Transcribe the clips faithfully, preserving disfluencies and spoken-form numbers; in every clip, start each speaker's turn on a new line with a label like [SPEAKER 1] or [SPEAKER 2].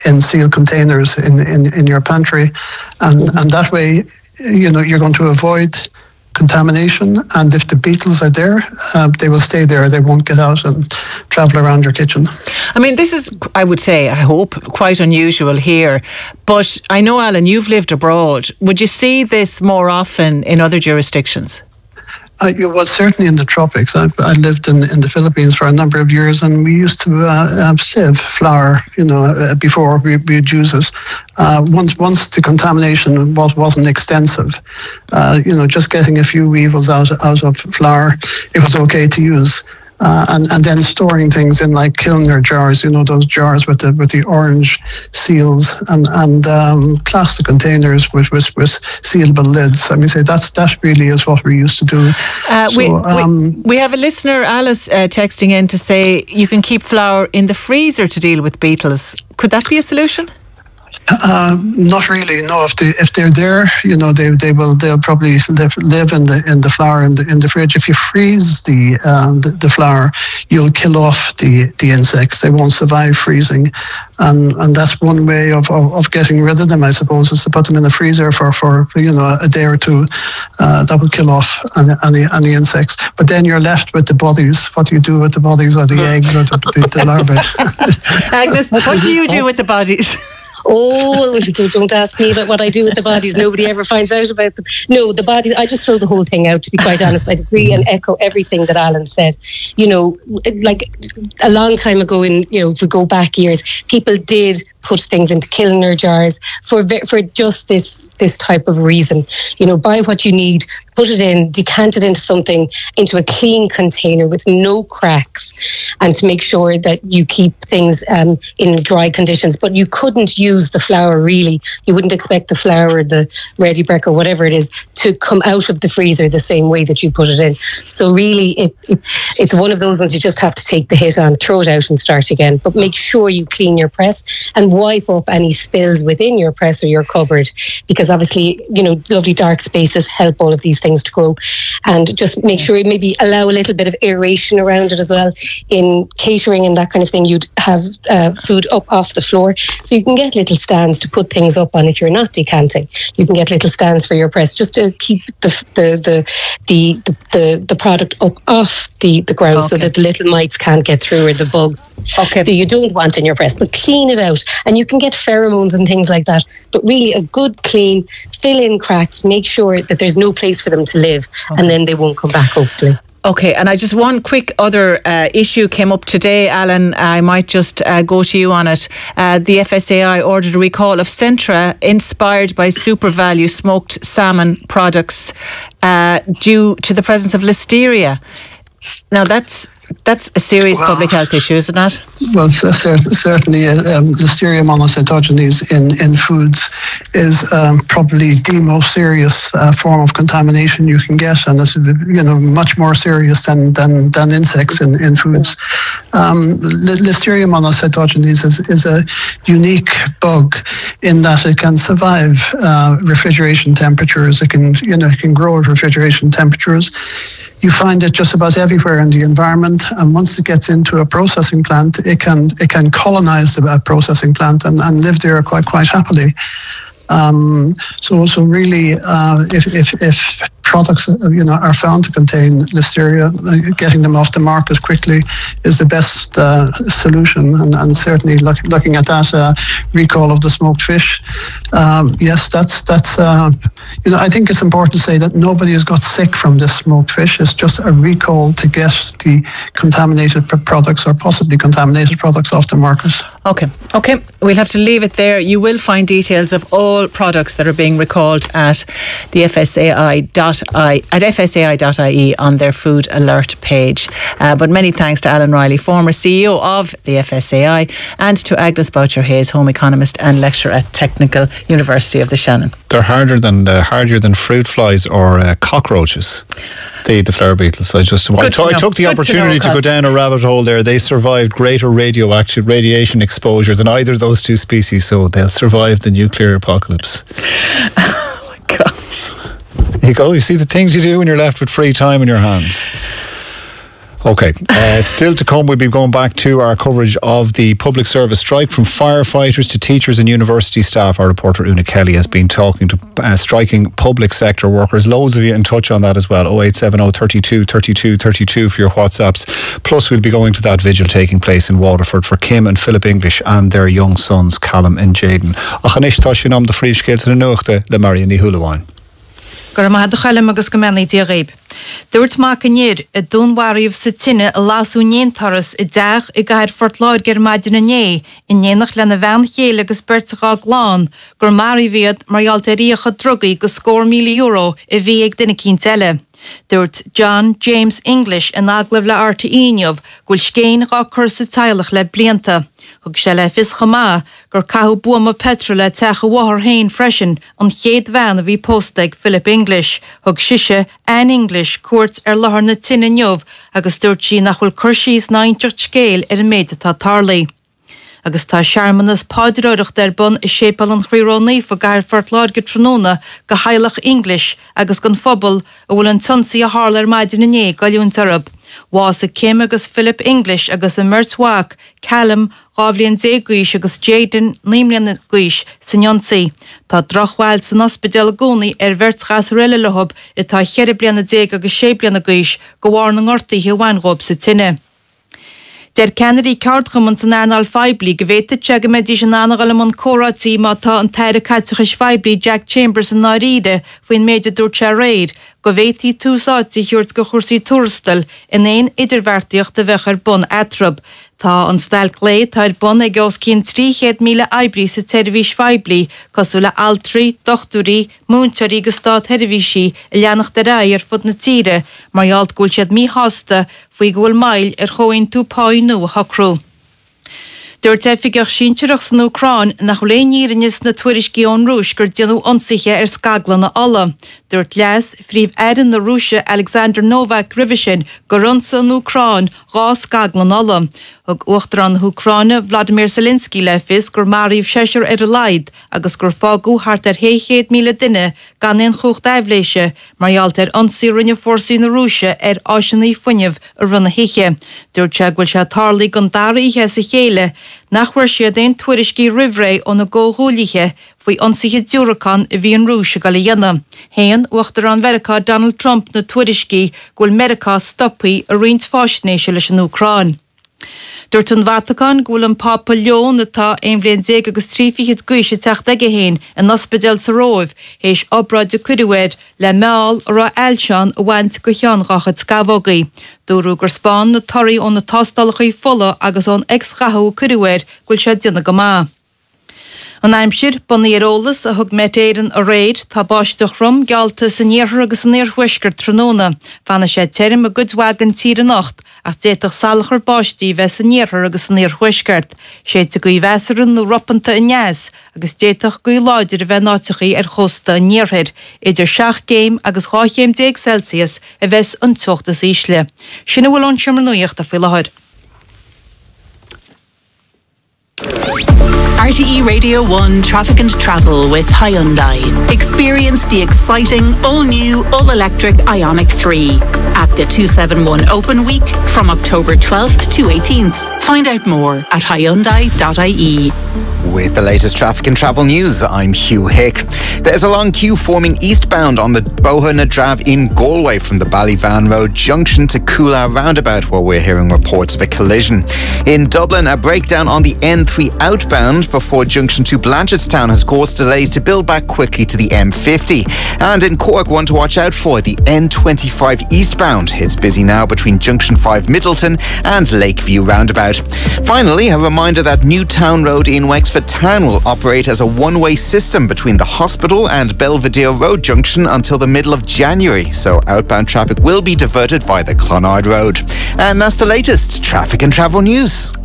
[SPEAKER 1] in sealed containers in, in, in your pantry. And, and that way, you know, you're going to avoid contamination, and if the beetles are there, uh, they will stay there. They won't get out and travel around your kitchen.
[SPEAKER 2] I mean, this is, I would say, I hope, quite unusual here. But I know, Alan, you've lived abroad. Would you see this more often in other jurisdictions?
[SPEAKER 1] I, well, certainly in the tropics. I've, I lived in, in the Philippines for a number of years, and we used to uh, have sieve flour, you know, uh, before we, we'd use it. Uh, once once the contamination was, wasn't extensive, uh, you know, just getting a few weevils out, out of flour, it was okay to use. Uh, and, and then storing things in like Kilner jars, you know, those jars with the with the orange seals, and and um, plastic containers with, with with sealable lids. I mean, say that's that really is what we used to do.
[SPEAKER 2] Uh,
[SPEAKER 1] so,
[SPEAKER 2] we,
[SPEAKER 1] um,
[SPEAKER 2] we we have a listener, Alice, uh, texting in to say you can keep flour in the freezer to deal with beetles. Could that be a solution?
[SPEAKER 1] Uh, not really. No, if they if they're there, you know, they they will they'll probably live, live in the in the flour in the in the fridge. If you freeze the um, the, the flour, you'll kill off the, the insects. They won't survive freezing, and and that's one way of, of, of getting rid of them, I suppose, is to put them in the freezer for, for you know a day or two. Uh, that will kill off any, any any insects. But then you're left with the bodies. What do you do with the bodies, or the eggs, or the, the, the larvae?
[SPEAKER 2] Agnes, what do you do with the bodies?
[SPEAKER 3] Oh, don't ask me about what I do with the bodies. Nobody ever finds out about them. No, the bodies, I just throw the whole thing out, to be quite honest. I agree and echo everything that Alan said. You know, like a long time ago, in, you know, if we go back years, people did put things into Kilner jars for for just this this type of reason. You know, buy what you need, put it in, decant it into something, into a clean container with no cracks, and to make sure that you keep things um, in dry conditions. But you couldn't use the flour, really. You wouldn't expect the flour or the ready break or whatever it is to come out of the freezer the same way that you put it in. So really, it, it it's one of those ones you just have to take the hit on, throw it out and start again. But make sure you clean your press and wipe up any spills within your press or your cupboard, because obviously, you know, lovely dark spaces help all of these things to grow. And just make sure you maybe allow a little bit of aeration around it as well. In catering and that kind of thing, you'd have uh, food up off the floor, so you can get little stands to put things up on. If you're not decanting, you can get little stands for your press, just to keep the the the the the, the, the product up off the, the ground, okay, so that the little mites can't get through, or the bugs okay. that you don't want in your press. But clean it out, and you can get pheromones and things like that. But really, a good clean, fill in cracks, make sure that there's no place for them to live, okay, and then they won't come back, hopefully.
[SPEAKER 2] Okay, and I just one quick other uh, issue came up today, Alan. I might just uh, go to you on it. Uh, the F S A I ordered a recall of Centra, inspired by SuperValu smoked salmon products, uh, due to the presence of listeria. Now that's that's a serious well, public health issue, isn't it?
[SPEAKER 1] Well, certainly, um, Listeria monocytogenes in, in foods is um, probably the most serious uh, form of contamination you can get, and it's, you know, much more serious than than, than insects in, in foods. Um, Listeria monocytogenes is, is a unique bug in that it can survive uh, refrigeration temperatures. It can, you know, it can grow at refrigeration temperatures. You find it just about everywhere in the environment, and once it gets into a processing plant, it can it can colonize the processing plant and, and live there quite quite happily. Um, so so really, uh, if if if products, you know, are found to contain listeria, getting them off the market quickly is the best uh, solution. And, and certainly, look, looking at that uh, recall of the smoked fish, um, yes, that's that's uh, you know, I think it's important to say that nobody has got sick from this smoked fish. It's just a recall to get the contaminated products or possibly contaminated products off the market.
[SPEAKER 2] Okay, okay, we'll have to leave it there. You will find details of all products that are being recalled at the F S A I dot I at F S A I dot I E on their food alert page. Uh, but many thanks to Alan Riley, former C E O of the F S A I, and to Agnes Boucher-Hayes, home economist and lecturer at Technical University of the Shannon.
[SPEAKER 4] They're harder than uh, harder than fruit flies or uh, cockroaches. The, the flower beetles. I just I, t- I took the Good opportunity to, know, to go down a rabbit hole there. They survived greater radioactive radiation exposure than either of those two species, so they'll survive the nuclear apocalypse.
[SPEAKER 2] Oh my gosh.
[SPEAKER 4] There you go. You see the things you do when you're left with free time in your hands. Okay, uh, still to come, we'll be going back to our coverage of the public service strike, from firefighters to teachers and university staff. Our reporter Una Kelly has been talking to uh, striking public sector workers. Loads of you in touch on that as well. oh eight seven oh, thirty-two, thirty-two, thirty-two for your WhatsApps. Plus, we'll be going to that vigil taking place in Waterford for Kim and Philip English and their young sons, Callum and Jaden. Achanish Tashin am the Frischgeld to the Nuchte, Le Mariani Hulawan.
[SPEAKER 5] Gur ma had chaile agus gomenna tí réib. Dúirt má canéir a dúnhaíomh sa tinine a lasú néantaras i deach i gaiir fortláir gur maidin na né i néanach lena bhean chéile agus bertachá glán gur marí bhíad marghealta ríocha drugaí go scór míle euro i bhí ag duna cín teile. Dúirt John James English in aglah le arta íneamh gúil scéin gá chur sa teilech le blianta. Thug sé le fis chamá gur cathú buama petrol le techa bháthair hain freisin an chéad bhean a bhí postaigh Philip English. Thug siise an English cuairt ar láthair na tine neamh agus dúirt sí nach bhfuil chuirsíos náinteach scéal ar a méide tá tarlaí. Agus tá searmanas páidireoireacht ar bun i sépal an chrírónaí fa gaiir fortláir go tróna go hailech English agus gon phobal a bhfuil an tunsaí a hála ar maidin na né gáiliún tarab. Was a Kim agus Philip English agus a Mertzwag, Callum, Gábhlíonn Déguis agus Jaden Nímlíonn Guis san Jonsaí. Tá drochhhail san ospidéal gúnaí ar bheirt riile lehab i tá cheir bliana déag agus sé bliana Guis go bhhair na ngortaí hi bhainróp sa tinine. Der Kennedy Cardchaman san Arnal Feibli gevétet se gemedi sin anagalam an córatí má tá an teire caitachis Feibli Jack Chambers an náríide foin méide dúirt se réir go bhéití túsáidtí thuirt go chuirsaí túrstal in éon idirhharrtaíocht de bheith ar bun atrab. Tá an stail clé táir bun ag os cín tríchéad míle eibrí sa teirvís Feibli cosú le altrií, dochtúí, múnteirí go stá teirvísí i leannach de rá ar fud na tíre, mar ealt gúil siad mí hasta faoi gúil mail ar choin tú páin nu a hacrú. Dúirt efigach sínteach san Ucrán nach lénírinnes na tuairiscí ón Rúis gur déanú ionsaithe ar scaglan na alla. Dúirt leas phríomh éireann na Rúise Alexander Novak rivisin go runsa an Ucrán gá scaglan alla. Thug uachtar an Ucráine Vladimir Zelensky le fis gur maríomh séisiir ar a laid agus gur fágú hart ar héchéad míle duine gan éon chucht eibhléise mar ealt ar ionsaí rinne fórsaí na Rúise ar áisinaí fuinneamh a runna héiche. Dúirt se gúil se tarlaí gan dara ihe sa chéile nachhuiir siad éon tuairiscí rihré ó na ggóthúlaithe faoi ionsaithe dúracán a bhí an Rúise gal dhéanam. Héan uachtar an Mheiriceá Donald Trump na tuairiscí gúil Mheiriceá stoppaí a roinnt fáisnéise leis an Ucrán. Dúirt an Vatican gúil an Papa Leon atá éon bhliain déag agus trífichiid guise techt aige héin an ospidéal sa róibh héis obrad de cuidiúir le meáil rá eilseán a bhaint go cheanghachad scabhógaí. Dúrú gur Spáin na toraí ón na tástálachaí fola agus ón ex-chathú cuidiúir gúil sé duna go má. An aimsir bunaí ar ólas a thug metéireann a réir tá báisteach rum gealta san níorthar agus san níorhuisgur tróna. Fanna sé teirim a gudwagan tír a nacht ach déach salachar báistí bheith san níorthar agus san níorhuisgurt. Séite go i bhesaran nó roppanta a neas agus déach go i láidir a bheith náitichaí ar chosta a níorthir. Idir seach géim agus cháchéim déag Celsius a bheits an tuachtas ísle. Sinna bhfuil an siomar nuíocht a fi láthir.
[SPEAKER 6] R T E Radio one Traffic and Travel with Hyundai. Experience the exciting, all-new, all-electric Ioniq three at the two seventy-one Open Week from October twelfth to eighteenth. Find out more at hyundai dot I E.
[SPEAKER 7] With the latest traffic and travel news, I'm Hugh Hick. There's a long queue forming eastbound on the Boha na Drav in Galway from the Ballyvan Road junction to Coolah roundabout, where we're hearing reports of a collision. In Dublin, a breakdown on the N three outbound before junction to Blanchardstown has caused delays to build back quickly to the M fifty. And in Cork, one to watch out for, the N twenty-five eastbound. It's busy now between Junction five Middleton and Lakeview roundabout. Finally, a reminder that Newtown Road in Wexford Town will operate as a one-way system between the hospital and Belvedere Road junction until the middle of January, so outbound traffic will be diverted via the Clonard Road. And that's the latest traffic and travel news.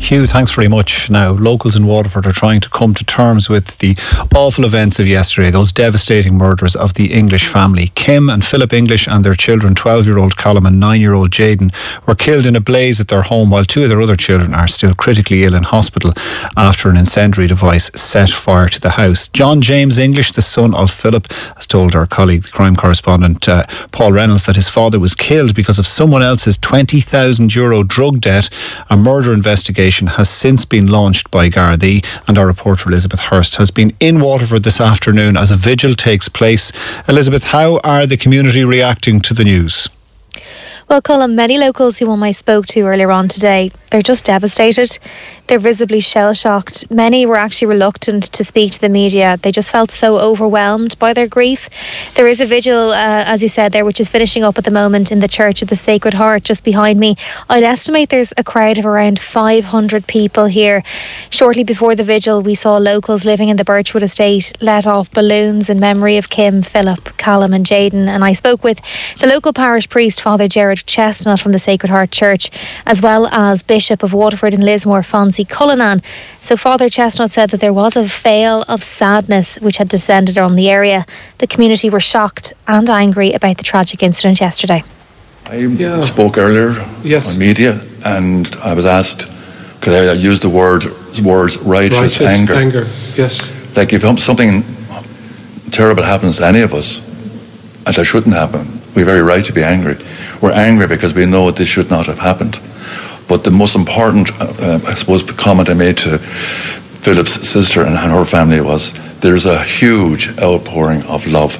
[SPEAKER 4] Hugh, thanks very much. Now, locals in Waterford are trying to come to terms with the awful events of yesterday, those devastating murders of the English family. Kim and Philip English and their children, twelve-year-old Callum and nine-year-old Jaden, were killed in a blaze at their home, while two of their other children are still critically ill in hospital after an incendiary device set fire to the house. John James English, the son of Philip, has told our colleague, the crime correspondent uh, Paul Reynolds, that his father was killed because of someone else's twenty thousand euro drug debt. A murder investigation has since been launched by Gardaí, and our reporter Elizabeth Hurst has been in Waterford this afternoon as a vigil takes place. Elizabeth, how are the community reacting to the news?
[SPEAKER 8] Well, Colin, many locals whom I spoke to earlier on today, they're just devastated. They're visibly shell-shocked. Many were actually reluctant to speak to the media. They just felt so overwhelmed by their grief. There is a vigil, uh, as you said there, which is finishing up at the moment in the Church of the Sacred Heart just behind me. I'd estimate there's a crowd of around five hundred people here. Shortly before the vigil, we saw locals living in the Birchwood estate let off balloons in memory of Kim, Philip, Callum and Jaden. And I spoke with the local parish priest, Father Gerard Chestnut from the Sacred Heart Church, as well as Bishop of Waterford and Lismore, Fonzie Cullinan. So Father Chestnut said that there was a veil of sadness which had descended on the area. The community were shocked and angry about the tragic incident yesterday.
[SPEAKER 9] I yeah. spoke earlier yes. on media, and I was asked, could I use the word words righteous, righteous anger?
[SPEAKER 10] anger? Yes.
[SPEAKER 9] Like if something terrible happens to any of us, and that shouldn't happen, we have every right to be angry. We're angry because we know this should not have happened. But the most important, uh, I suppose, comment I made to Philip's sister and her family was there's a huge outpouring of love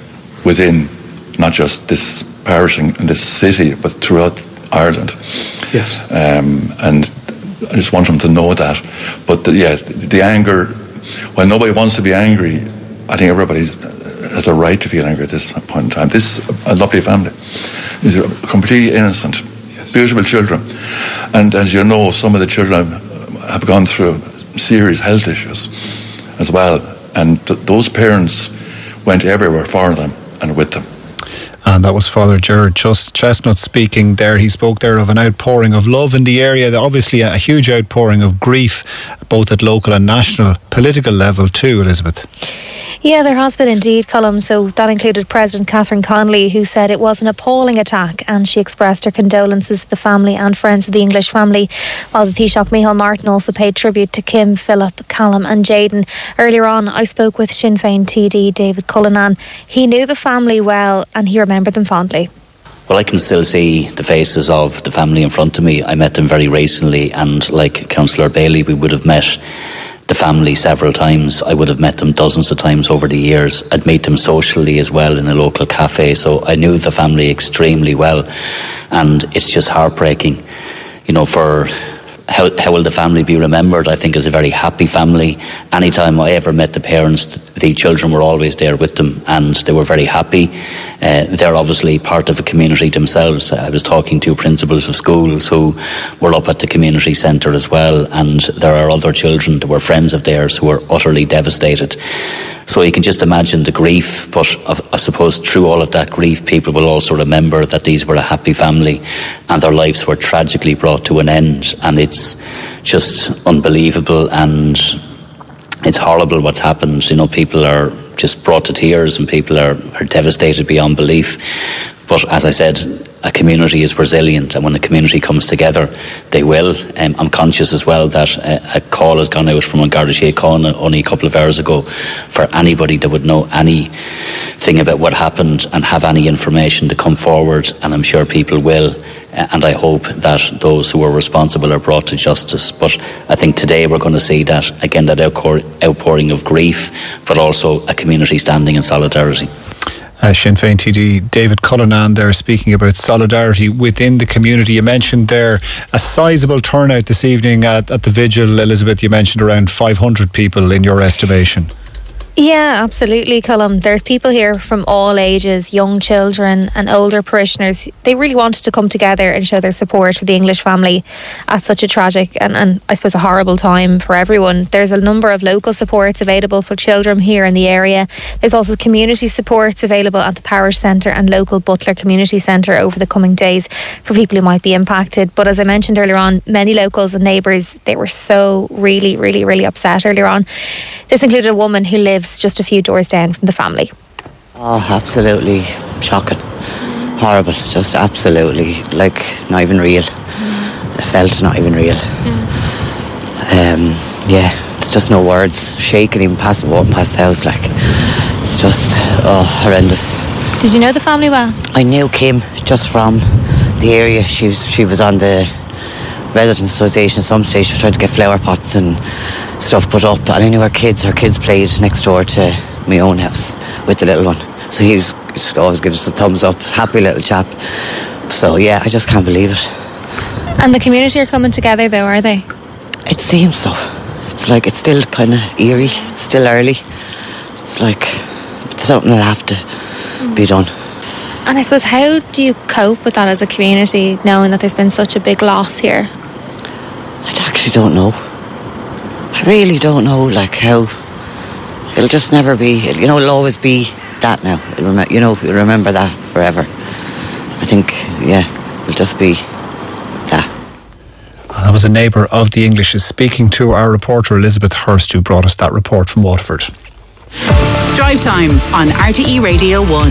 [SPEAKER 9] within not just this parish and this city, but throughout Ireland.
[SPEAKER 10] Yes.
[SPEAKER 9] Um, and I just want them to know that. But the, yeah, the anger, when nobody wants to be angry, I think everybody has a right to feel angry at this point in time. This is a lovely family. These are completely innocent, yes. beautiful children. And as you know, some of the children have gone through serious health issues as well. And th- those parents went everywhere for them and with them.
[SPEAKER 4] And that was Father Gerard Chestnut speaking there. He spoke there of an outpouring of love in the area. Obviously a huge outpouring of grief, both at local and national political level too, Elizabeth.
[SPEAKER 8] Yeah, there has been indeed, Colm. So that included President Catherine Connolly, who said it was an appalling attack, and she expressed her condolences to the family and friends of the English family, while the Taoiseach Micheál Martin also paid tribute to Kim, Philip, Callum and Jaden. Earlier on, I spoke with Sinn Féin T D David Cullinan. He knew the family well and he remembered them fondly.
[SPEAKER 11] Well, I can still see the faces of the family in front of me. I met them very recently, and like Councillor Bailey, we would have met the family several times. I would have met them dozens of times over the years. I'd meet them socially as well in a local cafe, so I knew the family extremely well, and it's just heartbreaking, you know, for how, how will the family be remembered? I think as a very happy family. Anytime I ever met the parents, the children were always there with them, and they were very happy. Uh, they're obviously part of a community themselves. I was talking to principals of schools who were up at the community centre as well, and there are other children that were friends of theirs who were utterly devastated. So you can just imagine the grief, but I suppose through all of that grief, people will also remember that these were a happy family and their lives were tragically brought to an end. And it's just unbelievable, and it's horrible what's happened. You know, people are just brought to tears and people are, are devastated beyond belief. But as I said, a community is resilient, and when a community comes together, they will. Um, I'm conscious as well that a, a call has gone out from an Garda Síochána only a couple of hours ago for anybody that would know anything about what happened and have any information to come forward, and I'm sure people will. And I hope that those who are responsible are brought to justice. But I think today we're going to see that, again, that outpouring of grief, but also a community standing in solidarity.
[SPEAKER 4] Uh, Sinn Féin T D David Cullinan there speaking about solidarity within the community. You mentioned there a sizable turnout this evening at, at the vigil, Elizabeth. You mentioned around five hundred people in your estimation.
[SPEAKER 8] Yeah, absolutely, Colm. There's people here from all ages, young children and older parishioners. They really wanted to come together and show their support for the English family at such a tragic and, and I suppose a horrible time for everyone. There's a number of local supports available for children here in the area. There's also community supports available at the parish centre and local Butler Community Centre over the coming days for people who might be impacted. But as I mentioned earlier on, many locals and neighbours, they were so really, really, really upset earlier on. This included a woman who lives just a few doors down from the family.
[SPEAKER 10] Oh, absolutely shocking. Horrible. Just absolutely, like, not even real. Mm. I felt not even real. Mm. Um, yeah, it's just no words. Shaking even past walking past the house, like, it's just, oh, horrendous.
[SPEAKER 8] Did you know the family well?
[SPEAKER 10] I knew Kim just from the area. She was, she was on the Residents Association at some stage. She was trying to get flower pots and stuff put up, and I knew her kids her kids played next door to my own house with the little one, so he was he always gives us a thumbs up, happy little chap. So yeah, I just can't believe it.
[SPEAKER 8] And the community are coming together though, are they?
[SPEAKER 10] It seems so. It's like it's still kind of eerie, it's still early. It's like something will have to mm. be done.
[SPEAKER 8] And I suppose, how do you cope with that as a community, knowing that there's been such a big loss here?
[SPEAKER 10] I actually don't know. I really don't know, like, how it'll just never be, you know, it'll always be that now. It'll rem- you know, you'll remember that forever. I think, yeah, it'll just be that.
[SPEAKER 4] That was a neighbour of the Englishes speaking to our reporter Elizabeth Hurst, who brought us that report from Waterford.
[SPEAKER 6] Drive Time on R T E Radio one.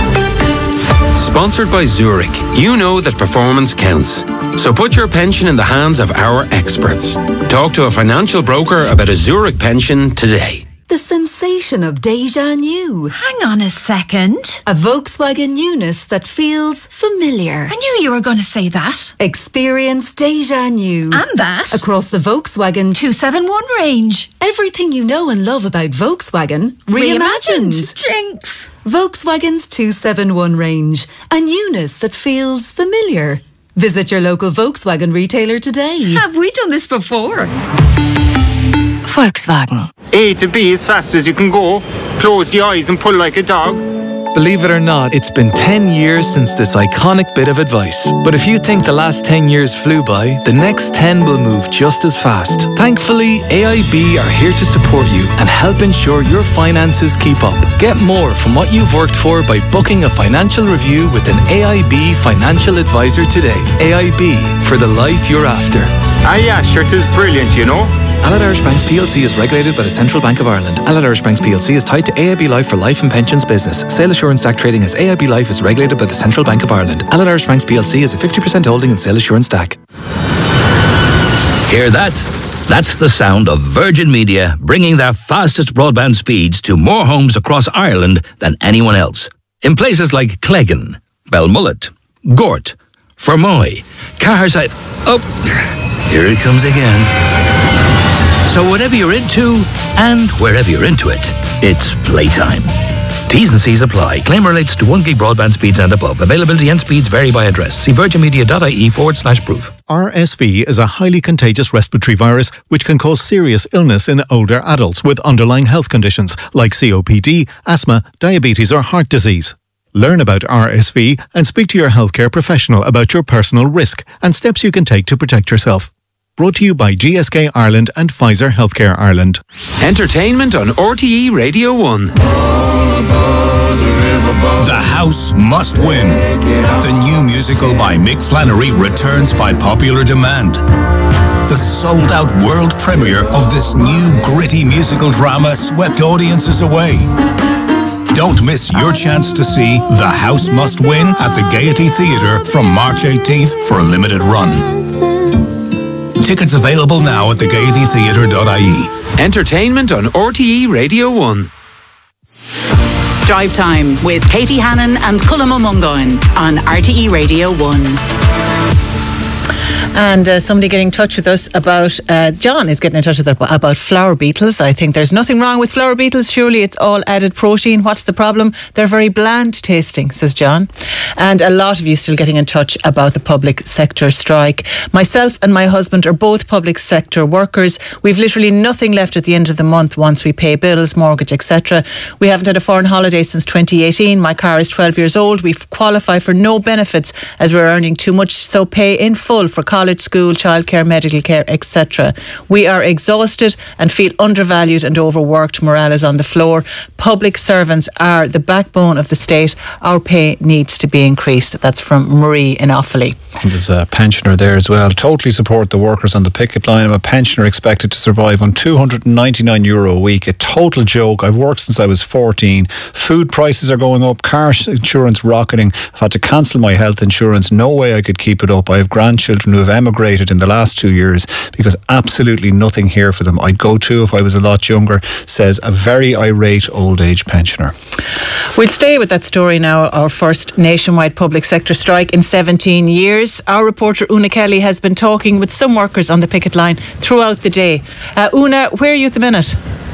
[SPEAKER 12] Sponsored by Zurich. You know that performance counts. So put your pension in the hands of our experts. Talk to a financial broker about a Zurich pension today.
[SPEAKER 13] The sensation of déjà new.
[SPEAKER 14] Hang on a second.
[SPEAKER 13] A Volkswagen newness that feels familiar.
[SPEAKER 14] I knew you were going to say that.
[SPEAKER 13] Experience déjà new.
[SPEAKER 14] And that.
[SPEAKER 13] Across the Volkswagen
[SPEAKER 14] two seventy-one range.
[SPEAKER 13] Everything you know and love about Volkswagen reimagined.
[SPEAKER 14] reimagined. Jinx.
[SPEAKER 13] Volkswagen's two seventy-one range. A newness that feels familiar. Visit your local Volkswagen retailer today.
[SPEAKER 14] Have we done this before?
[SPEAKER 13] Volkswagen.
[SPEAKER 15] A to B as fast as you can go. Close the eyes and pull like a dog.
[SPEAKER 16] Believe it or not, it's been ten years since this iconic bit of advice. But if you think the last ten years flew by, the next ten will move just as fast. Thankfully, A I B are here to support you and help ensure your finances keep up. Get more from what you've worked for by booking a financial review with an A I B financial advisor today. A I B, for the life you're after.
[SPEAKER 15] Ah yeah, sure, it is brilliant, you know.
[SPEAKER 16] Allied Irish Banks P L C is regulated by the Central Bank of Ireland. Allied Irish Banks P L C is tied to A I B Life for life and pensions business. Sale Assurance D A C trading as A I B Life is regulated by the Central Bank of Ireland. Allied Irish Banks P L C is a fifty percent holding in Sale Assurance D A C.
[SPEAKER 17] Hear that? That's the sound of Virgin Media bringing their fastest broadband speeds to more homes across Ireland than anyone else. In places like Cleggan, Belmullet, Gort, Fermoy, Caherside... Oh, here it comes again. So whatever you're into, and wherever you're into it, it's playtime. T's and C's apply. Claim relates to one gig broadband speeds and above. Availability and speeds vary by address. See virginmedia.ie forward slash proof.
[SPEAKER 4] R S V is a highly contagious respiratory virus which can cause serious illness in older adults with underlying health conditions like C O P D, asthma, diabetes or heart disease. Learn about R S V and speak to your healthcare professional about your personal risk and steps you can take to protect yourself. Brought to you by G S K Ireland and Pfizer Healthcare Ireland.
[SPEAKER 12] Entertainment on R T E Radio one.
[SPEAKER 18] The House Must Win. The new musical by Mick Flannery returns by popular demand. The sold-out world premiere of this new gritty musical drama swept audiences away. Don't miss your chance to see The House Must Win at the Gaiety Theatre from March eighteenth for a limited run. Tickets available now at the gaiety theatre dot I E.
[SPEAKER 12] Entertainment on R T E Radio one.
[SPEAKER 6] Drive Time with Katie Hannon and Cullum O'Mungoin on R T E Radio one.
[SPEAKER 2] And uh, somebody getting in touch with us about, uh, John is getting in touch with us about flour beetles. I think there's nothing wrong with flour beetles. Surely it's all added protein. What's the problem? They're very bland tasting, says John. And a lot of you still getting in touch about the public sector strike. Myself and my husband are both public sector workers. We've literally nothing left at the end of the month once we pay bills, mortgage, et cetera. We haven't had a foreign holiday since twenty eighteen. My car is twelve years old. We qualify for no benefits as we're earning too much, so pay in full for college, school, childcare, medical care, et cetera. We are exhausted and feel undervalued and overworked. Morale is on the floor. Public servants are the backbone of the state. Our pay needs to be increased. That's from Marie in Offaly.
[SPEAKER 4] There's a pensioner there as well. Totally support the workers on the picket line. I'm a pensioner expected to survive on two hundred ninety-nine euro a week. A total joke. I've worked since I was fourteen. Food prices are going up. Car insurance rocketing. I've had to cancel my health insurance. No way I could keep it up. I have grandchildren who have emigrated in the last two years because absolutely nothing here for them. I'd go to if I was a lot younger, says a very irate old age pensioner.
[SPEAKER 2] We'll stay with that story now. Our first nationwide public sector strike in seventeen years. Our reporter Una Kelly has been talking with some workers on the picket line throughout the day. Uh, Una, where are you at the minute?